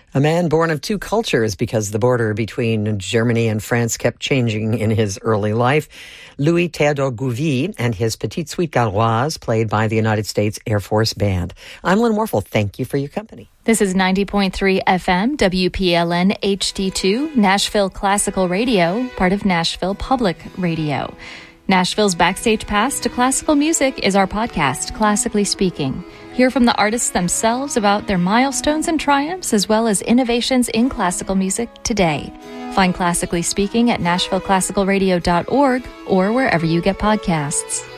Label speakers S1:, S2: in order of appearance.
S1: A man born of two cultures because the border between Germany and France kept changing in his early life. Louis Théodore Gouvy and his Petite Suite Galloise, played by the United States Air Force Band. I'm Lynn Warfel. Thank you for your company.
S2: This is 90.3 FM, WPLN HD2, Nashville Classical Radio, part of Nashville Public Radio. Nashville's Backstage Pass to Classical Music is our podcast, Classically Speaking. Hear from the artists themselves about their milestones and triumphs, as well as innovations in classical music today. Find Classically Speaking at NashvilleClassicalRadio.org or wherever you get podcasts.